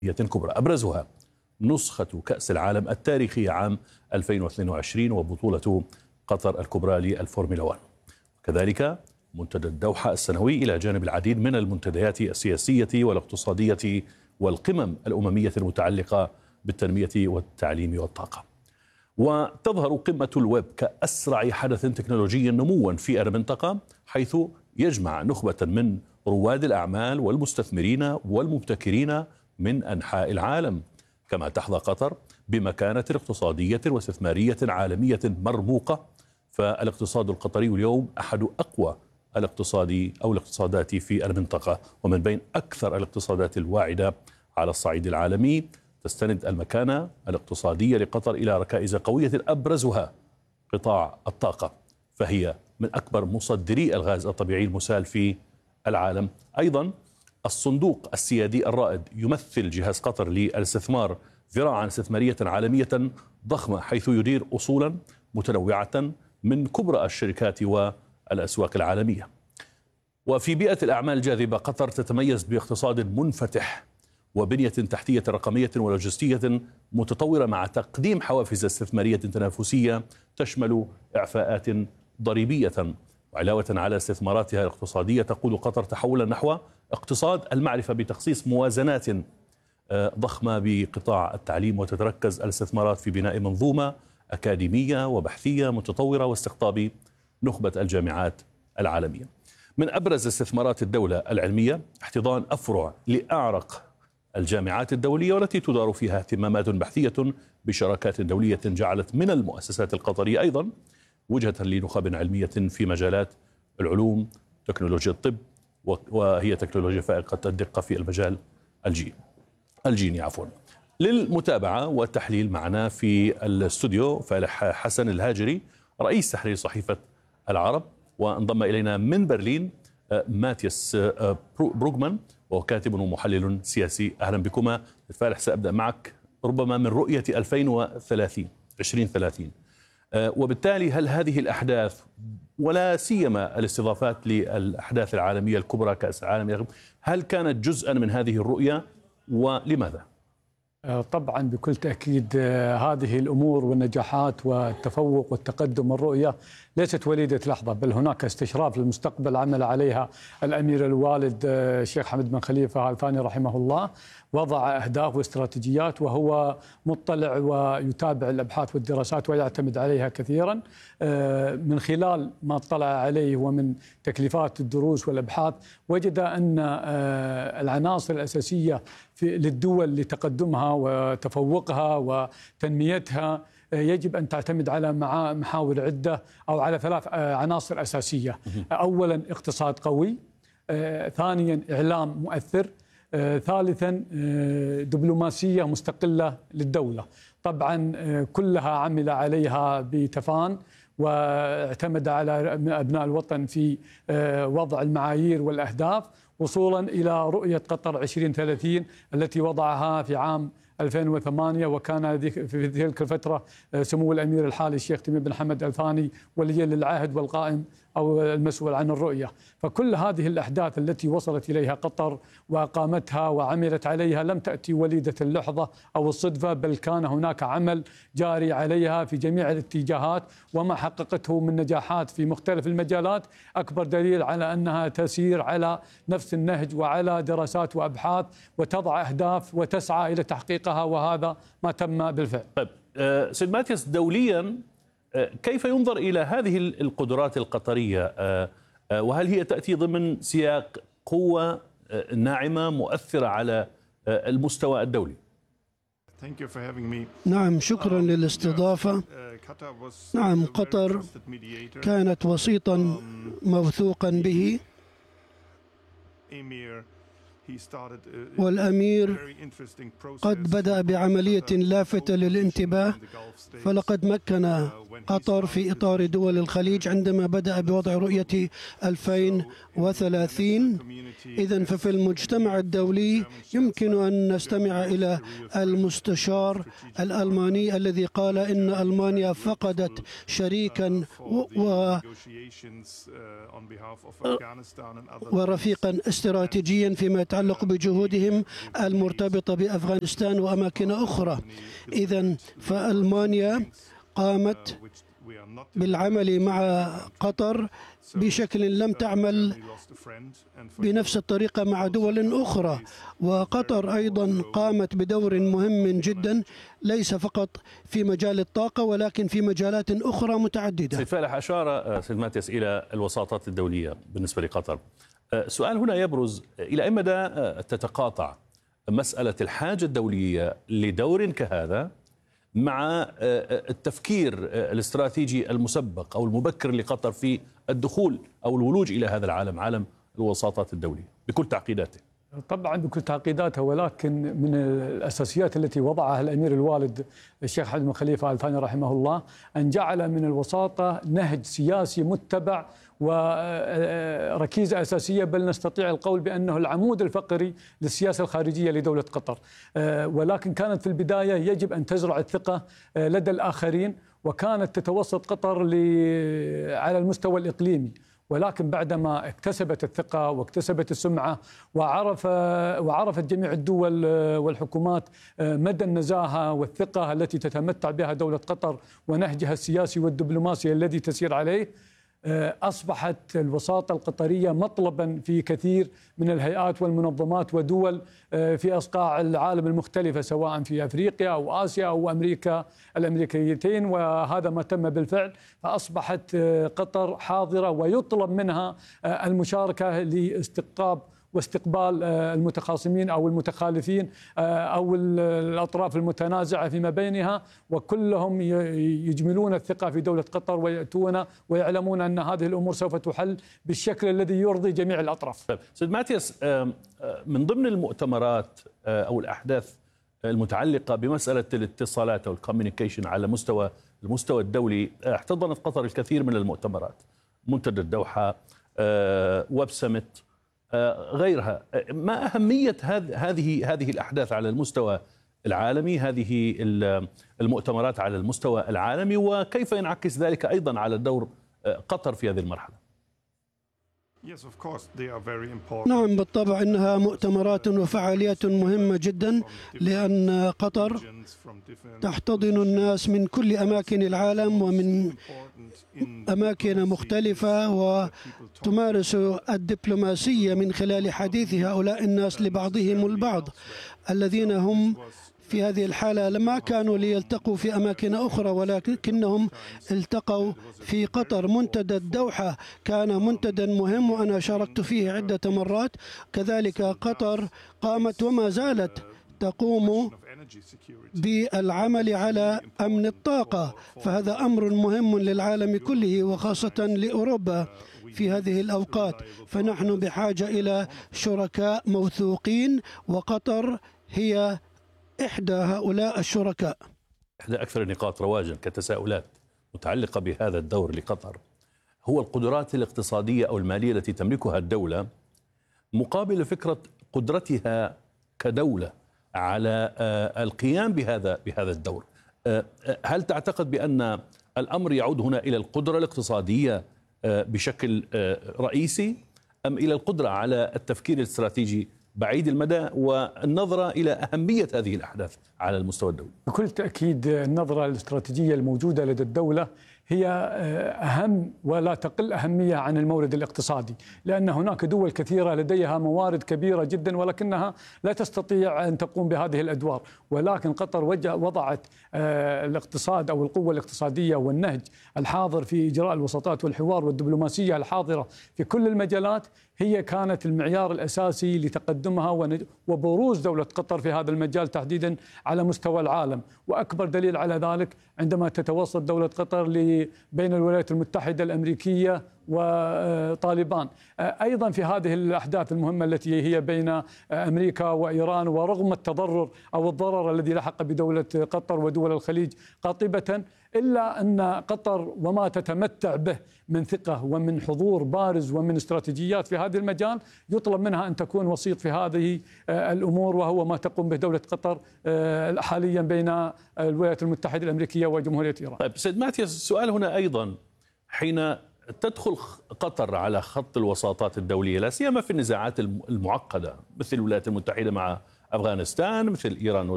كبرى أبرزها نسخة كأس العالم التاريخية عام 2022 وبطولة قطر الكبرى للفورمولا 1، وكذلك منتدى الدوحة السنوي إلى جانب العديد من المنتديات السياسية والاقتصادية والقمم الأممية المتعلقة بالتنمية والتعليم والطاقة. وتظهر قمة الويب كأسرع حدث تكنولوجي نموا في المنطقة، حيث يجمع نخبة من رواد الأعمال والمستثمرين والمبتكرين من أنحاء العالم. كما تحظى قطر بمكانة اقتصادية واستثمارية عالمية مرموقة، فالاقتصاد القطري اليوم أحد أقوى الاقتصادات في المنطقة، ومن بين أكثر الاقتصادات الواعدة على الصعيد العالمي. تستند المكانة الاقتصادية لقطر إلى ركائز قوية أبرزها قطاع الطاقة، فهي من أكبر مصدري الغاز الطبيعي المسال في العالم. أيضا الصندوق السيادي الرائد يمثل جهاز قطر للاستثمار ذراعا استثمارية عالمية ضخمة، حيث يدير أصولا متنوعة من كبرى الشركات والأسواق العالمية. وفي بيئة الأعمال الجاذبة، قطر تتميز باقتصاد منفتح وبنية تحتية رقمية ولوجستية متطورة، مع تقديم حوافز استثمارية تنافسية تشمل إعفاءات ضريبية. وعلاوة على استثماراتها الاقتصادية، تقود قطر تحولا نحو اقتصاد المعرفة بتخصيص موازنات ضخمة بقطاع التعليم، وتتركز الاستثمارات في بناء منظومة أكاديمية وبحثية متطورة واستقطاب نخبة الجامعات العالمية. من أبرز استثمارات الدولة العلمية احتضان أفرع لأعرق الجامعات الدولية، والتي تدار فيها اهتمامات بحثية بشراكات دولية جعلت من المؤسسات القطرية أيضا وجهة لنخب علمية في مجالات العلوم، تكنولوجيا الطب، وهي تكنولوجيا فائقة الدقة في المجال الجيني. للمتابعة والتحليل معنا في الاستوديو فالح حسن الهاجري، رئيس تحرير صحيفة العرب، وانضم إلينا من برلين ماتياس بروغمان، وهو كاتب ومحلل سياسي. أهلا بكما. فالح، سأبدأ معك ربما من رؤية 2030، وبالتالي هل هذه الأحداث ولا سيما الاستضافات للأحداث العالمية الكبرى كأس العالم، هل كانت جزءا من هذه الرؤية ولماذا؟ طبعا بكل تأكيد هذه الأمور والنجاحات والتفوق والتقدم والرؤية ليست وليدة لحظة، بل هناك استشراف للمستقبل عمل عليها الأمير الوالد الشيخ حمد بن خليفة آل ثاني رحمه الله. وضع أهداف واستراتيجيات، وهو مطلع ويتابع الأبحاث والدراسات ويعتمد عليها كثيرا. من خلال ما اطلع عليه ومن تكليفات الدروس والأبحاث، وجد أن العناصر الأساسية للدول لتقدمها وتفوقها وتنميتها يجب أن تعتمد على محاور عدة أو على 3 عناصر أساسية. أولا اقتصاد قوي، ثانيا إعلام مؤثر، ثالثا دبلوماسية مستقلة للدولة. طبعا كلها عمل عليها بتفان، واعتمد على أبناء الوطن في وضع المعايير والأهداف وصولا إلى رؤية قطر 2030 التي وضعها في عام 2008، وكان في تلك الفترة سمو الأمير الحالي الشيخ تميم بن حمد آل ثاني ولي للعهد والقائم أو المسؤول عن الرؤية. فكل هذه الأحداث التي وصلت إليها قطر وأقامتها وعملت عليها لم تأتي وليدة اللحظة أو الصدفة، بل كان هناك عمل جاري عليها في جميع الاتجاهات، وما حققته من نجاحات في مختلف المجالات أكبر دليل على أنها تسير على نفس النهج وعلى دراسات وأبحاث وتضع أهداف وتسعى إلى تحقيقها، وهذا ما تم بالفعل. طيب سيد ماتياس، دوليا كيف ينظر إلى هذه القدرات القطرية، وهل هي تأتي ضمن سياق قوة ناعمة مؤثرة على المستوى الدولي؟ نعم، شكرا للاستضافة. نعم، قطر كانت وسيطا موثوقا به، والأمير قد بدأ بعملية لافتة للانتباه، فلقد مكن قطر في إطار دول الخليج عندما بدأ بوضع رؤية 2030. إذن ففي المجتمع الدولي يمكن أن نستمع إلى المستشار الألماني الذي قال إن ألمانيا فقدت شريكا ورفيقا استراتيجيا فيما يتعلق يتعلق بجهودهم المرتبطة بأفغانستان وأماكن أخرى. إذن فألمانيا قامت بالعمل مع قطر بشكل لم تعمل بنفس الطريقة مع دول أخرى، وقطر أيضا قامت بدور مهم جدا ليس فقط في مجال الطاقة ولكن في مجالات أخرى متعددة. سيد فالح، أشار سيد ماتياس إلى الوساطات الدولية بالنسبة لقطر. سؤال هنا يبرز: إلى أي مدى تتقاطع مسألة الحاجة الدولية لدور كهذا مع التفكير الاستراتيجي المسبق أو المبكر لقطر في الدخول أو الولوج إلى هذا العالم، عالم الوساطات الدولية بكل تعقيداته؟ طبعا بكل تعقيداتها، ولكن من الأساسيات التي وضعها الأمير الوالد الشيخ حمد بن خليفة آل ثاني رحمه الله أن جعل من الوساطة نهج سياسي متبع وركيزة أساسية، بل نستطيع القول بأنه العمود الفقري للسياسة الخارجية لدولة قطر. ولكن كانت في البداية يجب أن تزرع الثقة لدى الآخرين، وكانت تتوسط قطر على المستوى الإقليمي، ولكن بعدما اكتسبت الثقة واكتسبت السمعة وعرفت جميع الدول والحكومات مدى النزاهة والثقة التي تتمتع بها دولة قطر ونهجها السياسي والدبلوماسي الذي تسير عليه، أصبحت الوساطة القطرية مطلبا في كثير من الهيئات والمنظمات ودول في أصقاع العالم المختلفة، سواء في أفريقيا أو آسيا أو أمريكا الأمريكيتين، وهذا ما تم بالفعل. فأصبحت قطر حاضرة ويطلب منها المشاركة لاستقطاب واستقبال المتخاصمين أو المتخالفين أو الأطراف المتنازعة فيما بينها، وكلهم يجملون الثقة في دولة قطر ويأتون ويعلمون أن هذه الأمور سوف تحل بالشكل الذي يرضي جميع الأطراف. سيد ماتياس، من ضمن المؤتمرات أو الأحداث المتعلقة بمسألة الاتصالات أو الكوميونيكيشن على المستوى الدولي، احتضنت قطر الكثير من المؤتمرات، منتدى الدوحة، ويب سمت، غيرها. ما أهمية هذه الأحداث على المستوى العالمي، هذه المؤتمرات على المستوى العالمي، وكيف ينعكس ذلك أيضا على دور قطر في هذه المرحلة؟ نعم بالطبع إنها مؤتمرات وفعاليات مهمة جدا، لأن قطر تحتضن الناس من كل أماكن العالم ومن أماكن مختلفة، وتمارس الدبلوماسية من خلال حديث هؤلاء الناس لبعضهم البعض الذين هم في هذه الحالة لما كانوا ليلتقوا في أماكن أخرى ولكنهم التقوا في قطر. منتدى الدوحة كان منتدى مهم وأنا شاركت فيه عدة مرات. كذلك قطر قامت وما زالت تقوم بالعمل على أمن الطاقة، فهذا أمر مهم للعالم كله وخاصة لأوروبا في هذه الأوقات. فنحن بحاجة إلى شركاء موثوقين، وقطر هي إحدى هؤلاء الشركاء. إحدى أكثر النقاط رواجا كتساؤلات متعلقة بهذا الدور لقطر هو القدرات الاقتصادية أو المالية التي تملكها الدولة مقابل فكرة قدرتها كدولة على القيام بهذا الدور. هل تعتقد بأن الأمر يعود هنا إلى القدرة الاقتصادية بشكل رئيسي، أم إلى القدرة على التفكير الاستراتيجي بعيد المدى والنظرة إلى أهمية هذه الأحداث على المستوى الدولي؟ بكل تأكيد النظرة الاستراتيجية الموجودة لدى الدولة هي أهم ولا تقل أهمية عن المورد الاقتصادي، لأن هناك دول كثيرة لديها موارد كبيرة جدا ولكنها لا تستطيع أن تقوم بهذه الأدوار. ولكن قطر وضعت الاقتصاد أو القوة الاقتصادية والنهج الحاضر في إجراء الوساطات والحوار والدبلوماسية الحاضرة في كل المجالات هي كانت المعيار الأساسي لتقدمها وبروز دولة قطر في هذا المجال تحديدا على مستوى العالم. وأكبر دليل على ذلك عندما تتوسط دولة قطر بين الولايات المتحدة الأمريكية وطالبان، أيضا في هذه الأحداث المهمة التي هي بين أمريكا وإيران، ورغم التضرر أو الضرر الذي لحق بدولة قطر ودول الخليج قاطبة، إلا أن قطر وما تتمتع به من ثقة ومن حضور بارز ومن استراتيجيات في هذا المجال يطلب منها أن تكون وسيط في هذه الأمور، وهو ما تقوم به دولة قطر حاليا بين الولايات المتحدة الأمريكية وجمهورية إيران. طيب سيد ماتياس، السؤال هنا أيضا حين تدخل قطر على خط الوساطات الدولية لا سيما في النزاعات المعقدة مثل الولايات المتحدة مع أفغانستان، مثل إيران